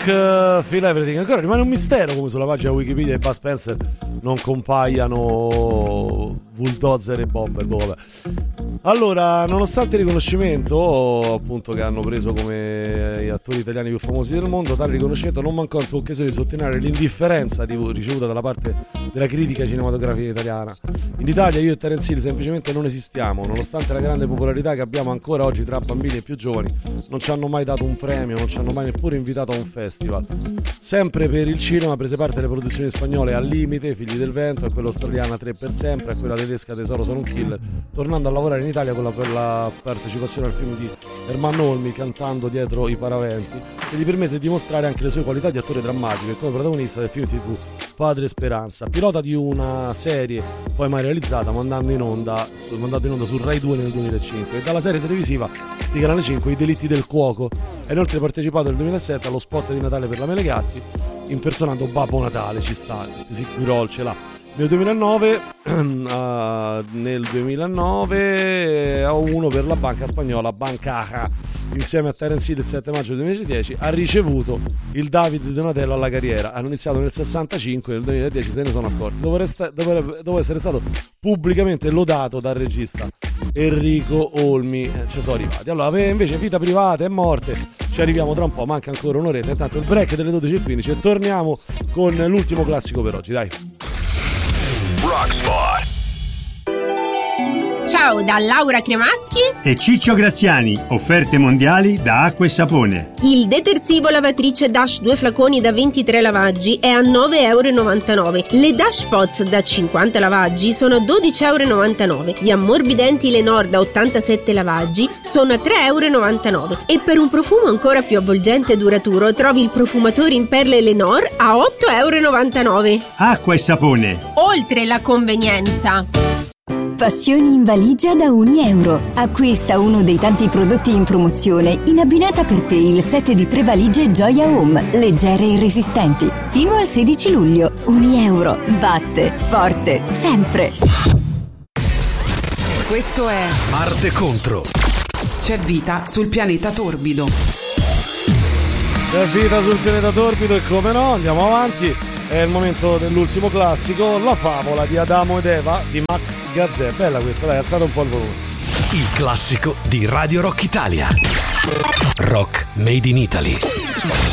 Rock, Feel Everything. Ancora rimane un mistero come sulla pagina Wikipedia di Bud Spencer non compaiano Bulldozer e Bomber. Vabbè. Allora, nonostante il riconoscimento appunto che hanno preso come gli attori italiani più famosi del mondo, tale riconoscimento non mancò in occasione di sottolineare l'indifferenza ricevuta dalla parte della critica cinematografica italiana. In Italia io e Terence Hill semplicemente non esistiamo, nonostante la grande popolarità che abbiamo ancora oggi tra bambini e più giovani. Non ci hanno mai dato un premio, non ci hanno mai neppure invitato a un festival. Sempre per il cinema prese parte alle produzioni spagnole Al Limite, Figli del Vento, e quella australiana Tre per Sempre, e quella tedesca Tesoro sono un killer, tornando a lavorare in Italia per la partecipazione al film di Ermanno Olmi, Cantando dietro i paraventi, che gli permise di dimostrare anche le sue qualità di attore drammatico e come protagonista del film TV Padre Speranza, pilota di una serie poi mai realizzata, mandato in onda su Rai 2 nel 2005, e dalla serie televisiva di Canale 5 I delitti del cuoco. Ha inoltre partecipato nel 2007 allo spot di Natale per la Melegatti, impersonando Babbo Natale, ci sta, così Gurol ce l'ha. Nel 2009 a uno per la banca spagnola Bancaja, insieme a Terence Hill il 7 maggio 2010 ha ricevuto il David di Donatello alla carriera. Hanno iniziato nel 65, nel 2010 se ne sono accorti dopo essere stato pubblicamente lodato dal regista Enrico Olmi. Ci sono arrivati. Allora, invece vita privata e morte ci arriviamo tra un po', manca ancora un'oretta, intanto il break delle 12:15 e torniamo con l'ultimo classico per oggi, dai. Rockspot. Ciao da Laura Cremaschi e Ciccio Graziani, offerte mondiali da Acqua e Sapone. Il detersivo lavatrice Dash 2 flaconi da 23 lavaggi è a 9,99 €. Le Dash Pots da 50 lavaggi sono a 12,99 €. Gli ammorbidenti Lenor da 87 lavaggi sono a 3,99 €. E per un profumo ancora più avvolgente e duraturo trovi il profumatore in perle Lenor a 8,99 €. Acqua e Sapone. Oltre la convenienza. Passioni in valigia da €1. Acquista uno dei tanti prodotti in promozione in abbinata per te il set di 3 valigie Gioia Home, leggere e resistenti. Fino al 16 luglio. €1. Batte forte sempre. Questo è Marte contro. C'è vita sul pianeta torbido. C'è vita sul pianeta torbido e come no, andiamo avanti. È il momento dell'ultimo classico, La favola di Adamo ed Eva di Max Gazzè. Bella questa, dai, alzate un po' il volume. Il classico di Radio Rock Italia. Rock Made in Italy.